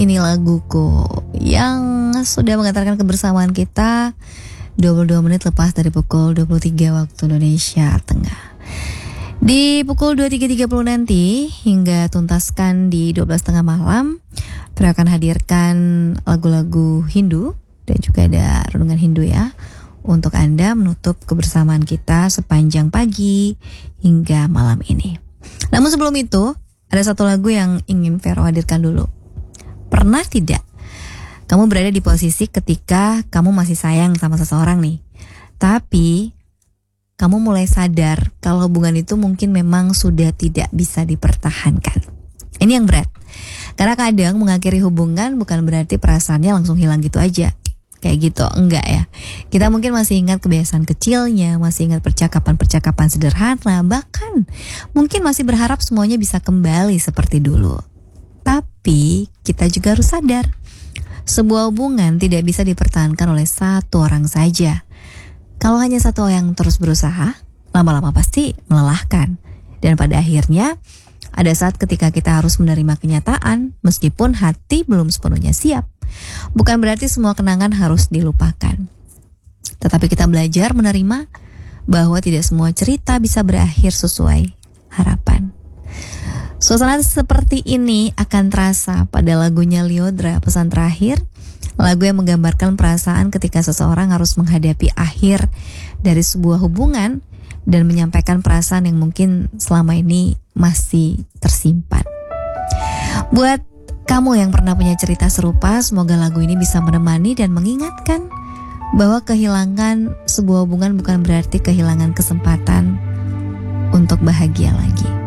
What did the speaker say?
Ini laguku yang sudah mengantarkan kebersamaan kita 22 menit lepas dari pukul 23 waktu Indonesia Tengah. Di pukul 23.30 nanti hingga tuntaskan di 12.30 malam, Fira akan hadirkan lagu-lagu Hindu dan juga ada renungan Hindu ya, untuk Anda menutup kebersamaan kita sepanjang pagi hingga malam ini. Namun sebelum itu, ada satu lagu yang ingin Vero hadirkan dulu. Pernah tidak kamu berada di posisi ketika kamu masih sayang sama seseorang nih, tapi kamu mulai sadar kalau hubungan itu mungkin memang sudah tidak bisa dipertahankan. Ini yang berat. Karena kadang mengakhiri hubungan bukan berarti perasaannya langsung hilang gitu aja. Kayak gitu, enggak ya. Kita mungkin masih ingat kebiasaan kecilnya, masih ingat percakapan-percakapan sederhana, bahkan mungkin masih berharap semuanya bisa kembali seperti dulu. Tapi kita juga harus sadar, sebuah hubungan tidak bisa dipertahankan oleh satu orang saja. Kalau hanya satu yang terus berusaha, lama-lama pasti melelahkan. Dan pada akhirnya, ada saat ketika kita harus menerima kenyataan, meskipun hati belum sepenuhnya siap. Bukan berarti semua kenangan harus dilupakan. Tetapi kita belajar menerima bahwa tidak semua cerita bisa berakhir sesuai harapan. Suasana seperti ini akan terasa pada lagunya Lyodra, Pesan Terakhir. Lagu yang menggambarkan perasaan ketika seseorang harus menghadapi akhir dari sebuah hubungan dan menyampaikan perasaan yang mungkin selama ini masih tersimpan. Buat kamu yang pernah punya cerita serupa, semoga lagu ini bisa menemani dan mengingatkan bahwa kehilangan sebuah hubungan bukan berarti kehilangan kesempatan untuk bahagia lagi.